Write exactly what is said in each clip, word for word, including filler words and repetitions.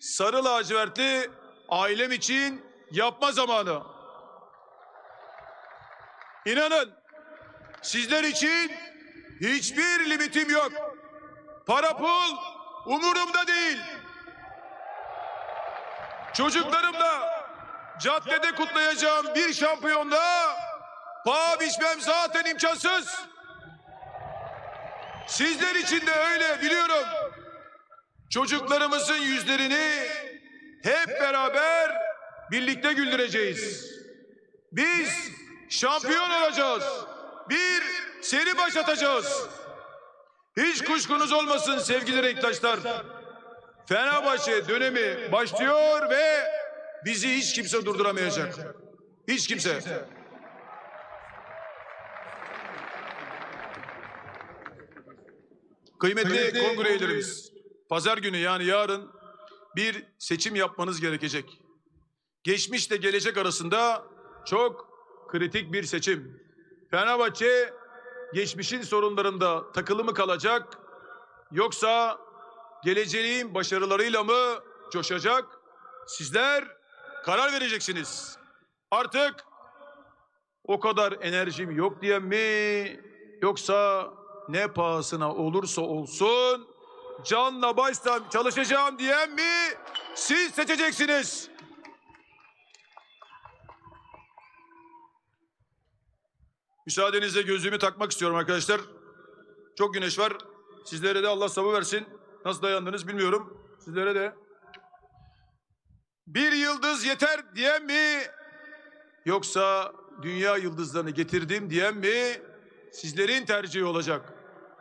sarı lacivertli ailem için yapma zamanı. İnanın sizler için hiçbir limitim yok. Para pul umurumda değil. Çocuklarımla caddede kutlayacağım bir şampiyonda paha biçmem zaten imkansız. Sizler için de öyle biliyorum. Çocuklarımızın yüzlerini hep beraber birlikte güldüreceğiz. Biz şampiyon olacağız. Bir seri başlatacağız. Hiç kuşkunuz olmasın sevgili renktaşlar. Fenerbahçe dönemi başlıyor ve bizi hiç kimse durduramayacak. Hiç kimse. Kıymetli kongre üyelerimiz, pazar günü yani yarın bir seçim yapmanız gerekecek. Geçmişle gelecek arasında çok kritik bir seçim. Fenerbahçe geçmişin sorunlarında takılı mı kalacak yoksa geleceğin başarılarıyla mı coşacak? Sizler karar vereceksiniz. Artık o kadar enerjim yok diye mi yoksa ne pahasına olursa olsun canla başla çalışacağım diyen mi siz seçeceksiniz. Müsaadenizle gözlüğümü takmak istiyorum arkadaşlar. Çok güneş var. Sizlere de Allah sabır versin. Nasıl dayandınız bilmiyorum. Sizlere de. Bir yıldız yeter diyen mi yoksa dünya yıldızlarını getirdim diyen mi sizlerin tercihi olacak.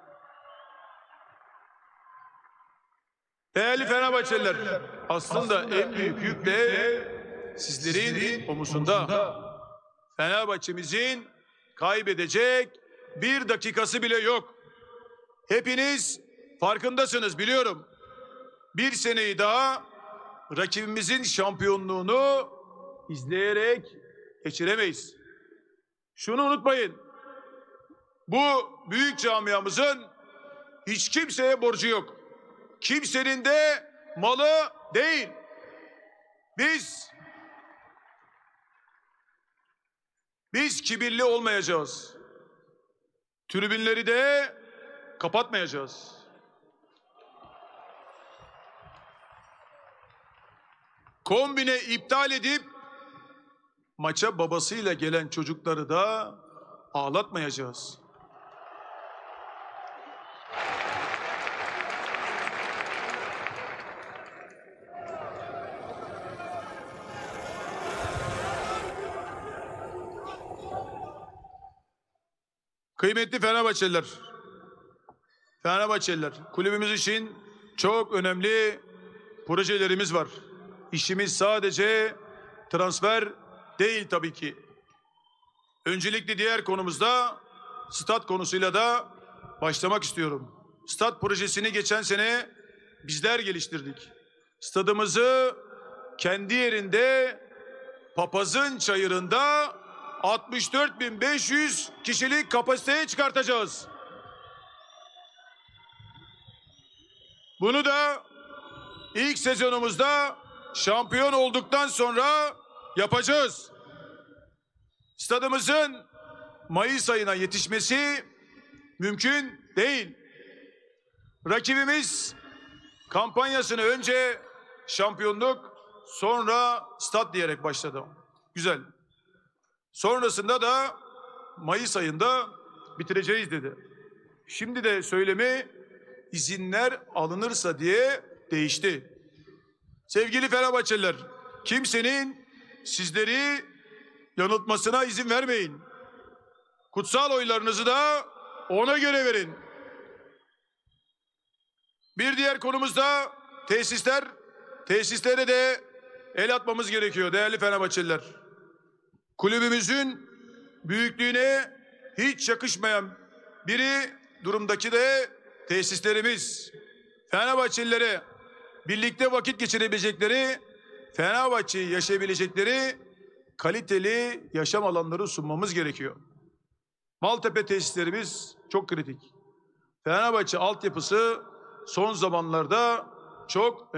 Değerli Fenerbahçeliler, aslında en büyük yük de sizlerin omuzunda. Fenerbahçemizin kaybedecek bir dakikası bile yok. Hepiniz farkındasınız biliyorum. Bir seneyi daha rakibimizin şampiyonluğunu izleyerek geçiremeyiz. Şunu unutmayın. Bu büyük camiamızın hiç kimseye borcu yok. Kimsenin de malı değil. Biz biz kibirli olmayacağız. Tribünleri de kapatmayacağız. Kombine iptal edip maça babasıyla gelen çocukları da ağlatmayacağız. Kıymetli Fenerbahçeliler, Fenerbahçeliler, kulübümüz için çok önemli projelerimiz var. İşimiz sadece transfer değil tabii ki. Öncelikle diğer konumuzda stat konusuyla da başlamak istiyorum. Stat projesini geçen sene bizler geliştirdik. Stadımızı kendi yerinde Papazın Çayırı'nda altmış dört bin beş yüz kişilik kapasiteye çıkartacağız. Bunu da ilk sezonumuzda şampiyon olduktan sonra yapacağız. Stadımızın Mayıs ayına yetişmesi mümkün değil. Rakibimiz kampanyasını önce şampiyonluk sonra stat diyerek başladı. Güzel. Sonrasında da Mayıs ayında bitireceğiz dedi. Şimdi de söylemi izinler alınırsa diye değişti. Sevgili Fenerbahçeliler, kimsenin sizleri yanıltmasına izin vermeyin. Kutsal oylarınızı da ona göre verin. Bir diğer konumuz da tesisler. Tesislere de el atmamız gerekiyor değerli Fenerbahçeliler. Kulübümüzün büyüklüğüne hiç yakışmayan biri durumdaki de tesislerimiz. Fenerbahçelilere birlikte vakit geçirebilecekleri, Fenerbahçe'yi yaşayabilecekleri kaliteli yaşam alanları sunmamız gerekiyor. Maltepe tesislerimiz çok kritik. Fenerbahçe altyapısı son zamanlarda çok